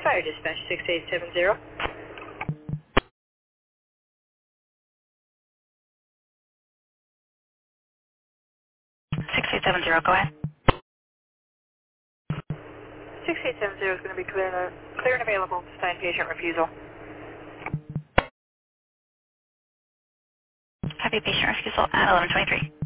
Fire Dispatch 6870. 6870, go ahead. 6870 is going to be clear and available to sign patient refusal. Copy patient refusal at 1123.